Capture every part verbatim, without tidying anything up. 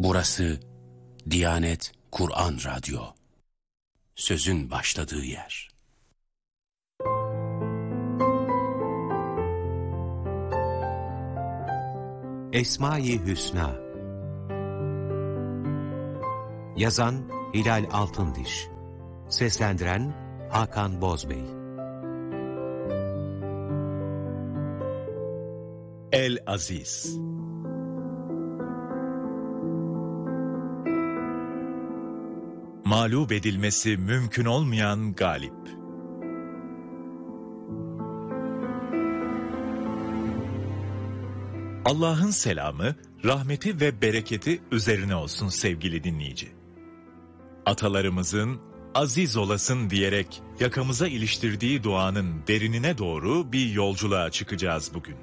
Burası Diyanet Kur'an Radyo. Sözün başladığı yer. Esma-i Hüsna. Yazan Hilal Altındiş. Seslendiren Hakan Bozbey. El-Aziz. Mağlup edilmesi mümkün olmayan galip. Allah'ın selamı, rahmeti ve bereketi üzerine olsun sevgili dinleyici. Atalarımızın aziz olasın diyerek yakamıza iliştirdiği duanın derinine doğru bir yolculuğa çıkacağız bugün.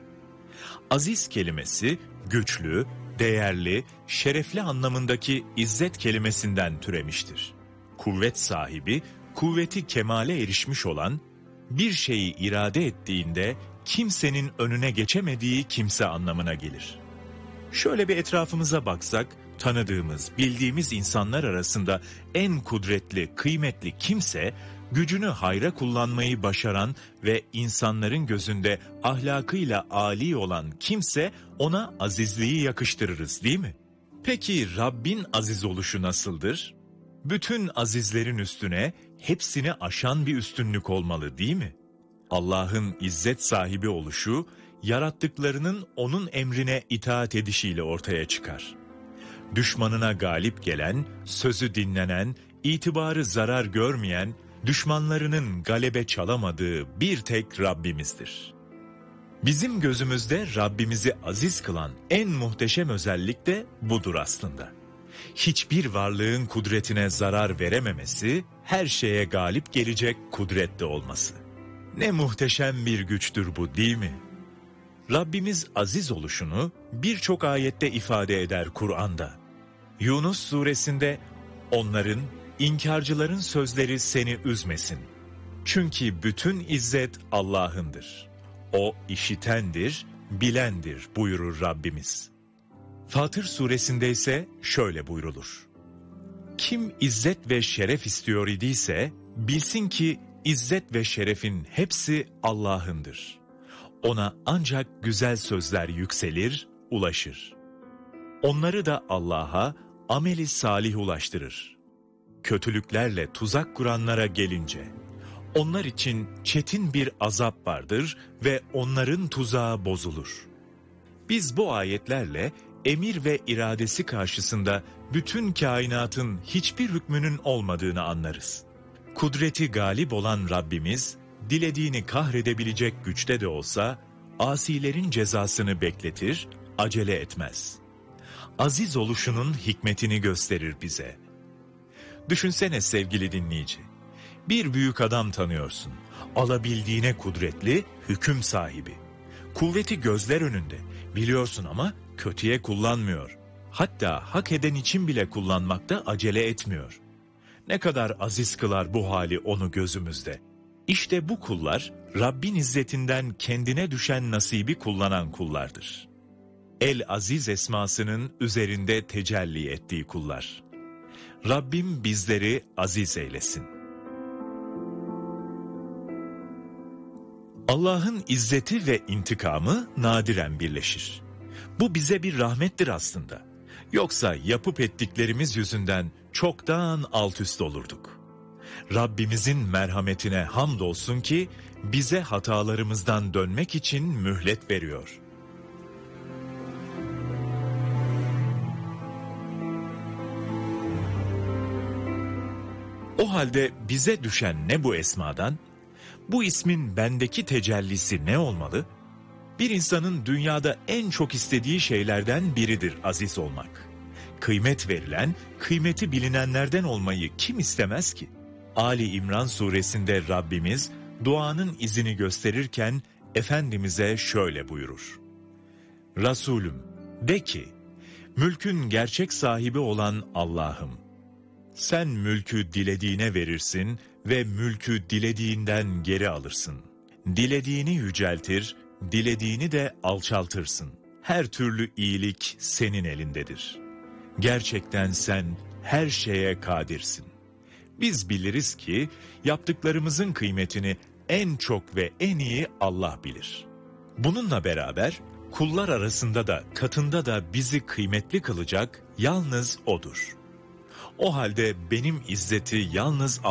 Aziz kelimesi güçlü, değerli, şerefli anlamındaki izzet kelimesinden türemiştir. Kuvvet sahibi, kuvveti kemale erişmiş olan, bir şeyi irade ettiğinde kimsenin önüne geçemediği kimse anlamına gelir. Şöyle bir etrafımıza baksak, tanıdığımız, bildiğimiz insanlar arasında en kudretli, kıymetli kimse, gücünü hayra kullanmayı başaran ve insanların gözünde ahlakıyla âli olan kimse, ona azizliği yakıştırırız değil mi? Peki Rabbin aziz oluşu nasıldır? Bütün azizlerin üstüne hepsini aşan bir üstünlük olmalı değil mi? Allah'ın izzet sahibi oluşu, yarattıklarının onun emrine itaat edişiyle ortaya çıkar. Düşmanına galip gelen, sözü dinlenen, itibarı zarar görmeyen, düşmanlarının galebe çalamadığı bir tek Rabbimizdir. Bizim gözümüzde Rabbimizi aziz kılan en muhteşem özellik de budur aslında. Hiçbir varlığın kudretine zarar verememesi, her şeye galip gelecek kudretli olması. Ne muhteşem bir güçtür bu değil mi? Rabbimiz aziz oluşunu birçok ayette ifade eder Kur'an'da. Yunus suresinde onların, inkarcıların sözleri seni üzmesin. Çünkü bütün izzet Allah'ındır. O işitendir, bilendir buyurur Rabbimiz. Fatır suresinde ise şöyle buyrulur. Kim izzet ve şeref istiyor idiyse, bilsin ki izzet ve şerefin hepsi Allah'ındır. Ona ancak güzel sözler yükselir, ulaşır. Onları da Allah'a ameli salih ulaştırır. Kötülüklerle tuzak kuranlara gelince, onlar için çetin bir azap vardır ve onların tuzağı bozulur. Biz bu ayetlerle emir ve iradesi karşısında bütün kainatın hiçbir hükmünün olmadığını anlarız. Kudreti galip olan Rabbimiz, dilediğini kahredebilecek güçte de olsa, asilerin cezasını bekletir, acele etmez. Aziz oluşunun hikmetini gösterir bize. Düşünsene sevgili dinleyici, bir büyük adam tanıyorsun, alabildiğine kudretli, hüküm sahibi. Kuvveti gözler önünde, biliyorsun ama kötüye kullanmıyor. Hatta hak eden için bile kullanmakta acele etmiyor. Ne kadar aziz kılar bu hali onu gözümüzde. İşte bu kullar, Rabbin izzetinden kendine düşen nasibi kullanan kullardır. El-Aziz esmasının üzerinde tecelli ettiği kullar. Rabbim bizleri aziz eylesin. Allah'ın izzeti ve intikamı nadiren birleşir. Bu bize bir rahmettir aslında. Yoksa yapıp ettiklerimiz yüzünden çoktan alt üst olurduk. Rabbimizin merhametine hamdolsun ki bize hatalarımızdan dönmek için mühlet veriyor. O halde bize düşen ne bu esmadan? Bu ismin bendeki tecellisi ne olmalı? Bir insanın dünyada en çok istediği şeylerden biridir aziz olmak. Kıymet verilen, kıymeti bilinenlerden olmayı kim istemez ki? Ali İmran suresinde Rabbimiz duanın izini gösterirken Efendimiz'e şöyle buyurur. Resulüm, de ki, mülkün gerçek sahibi olan Allah'ım, sen mülkü dilediğine verirsin ve mülkü dilediğinden geri alırsın. Dilediğini yüceltir, dilediğini de alçaltırsın. Her türlü iyilik senin elindedir. Gerçekten sen her şeye kadirsin. Biz biliriz ki yaptıklarımızın kıymetini en çok ve en iyi Allah bilir. Bununla beraber kullar arasında da katında da bizi kıymetli kılacak yalnız O'dur. O halde benim izzeti yalnız